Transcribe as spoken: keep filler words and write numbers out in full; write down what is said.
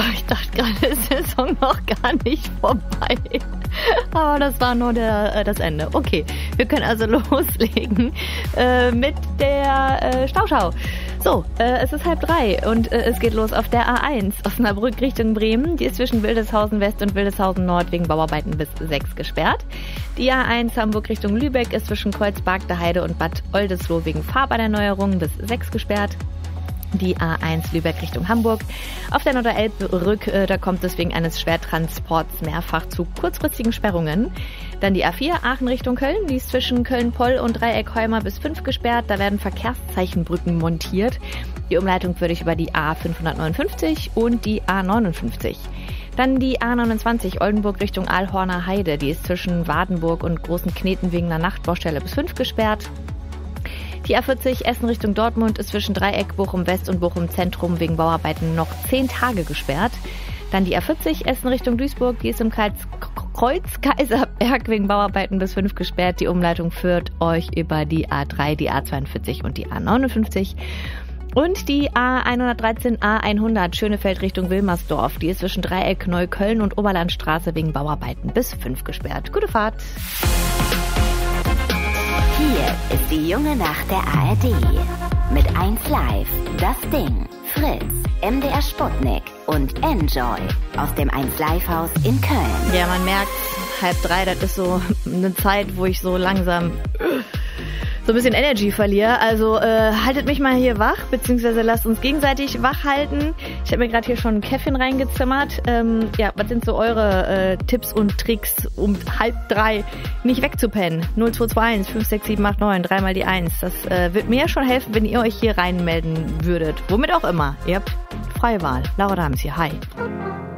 Oh, ich dachte gerade, ist der Song noch gar nicht vorbei. Aber das war nur der, äh, das Ende. Okay, wir können also loslegen äh, mit der äh, Stauschau. So, äh, es ist halb drei und äh, es geht los auf der A eins Osnabrück Richtung Bremen. Die ist zwischen Wildeshausen West und Wildeshausen Nord wegen Bauarbeiten bis sechs gesperrt. Die A eins Hamburg Richtung Lübeck ist zwischen Kreuzberg, der Heide und Bad Oldesloe wegen Fahrbahnerneuerung bis sechs gesperrt. Die A eins Lübeck Richtung Hamburg. Auf der Norderelb-Rück, äh, da kommt es wegen eines Schwertransports mehrfach zu kurzfristigen Sperrungen. Dann die A vier Aachen Richtung Köln, die ist zwischen Köln-Poll und Dreieck-Heumer bis fünf gesperrt. Da werden Verkehrszeichenbrücken montiert. Die Umleitung würde ich über die A fünfhundertneunundfünfzig und die A neunundfünfzig. Dann die A neunundzwanzig Oldenburg Richtung Aalhorner Heide, die ist zwischen Wadenburg und Großen Kneten wegen einer Nachtbaustelle bis fünf gesperrt. Die A vierzig Essen Richtung Dortmund ist zwischen Dreieck, Bochum West und Bochum Zentrum wegen Bauarbeiten noch zehn Tage gesperrt. Dann die A vierzig Essen Richtung Duisburg, die ist im Kreuz, Kreuz Kaiserberg wegen Bauarbeiten bis fünf gesperrt. Die Umleitung führt euch über die A drei, die A zweiundvierzig und die A neunundfünfzig. Und die A hundertdreizehn A hundert Schönefeld Richtung Wilmersdorf, die ist zwischen Dreieck, Neukölln und Oberlandstraße wegen Bauarbeiten bis fünf gesperrt. Gute Fahrt! Hier ist die junge Nacht der A R D. Mit eins Live, Das Ding, Fritz, M D R Sputnik und Enjoy aus dem eins Live Haus in Köln. Ja, man merkt, halb drei, das ist so eine Zeit, wo ich so langsam so ein bisschen Energy verliere. Also äh, haltet mich mal hier wach, beziehungsweise lasst uns gegenseitig wach halten. Ich habe mir gerade hier schon ein Käffchen reingezimmert. Ähm, ja, was sind so eure äh, Tipps und Tricks, um halb drei nicht wegzupennen? null zwei zwei eins fünf sechs sieben acht neun, dreimal die eins. Das äh, wird mir schon helfen, wenn ihr euch hier reinmelden würdet. Womit auch immer. Ihr habt freie Wahl. Laura Dahms hier. Hi.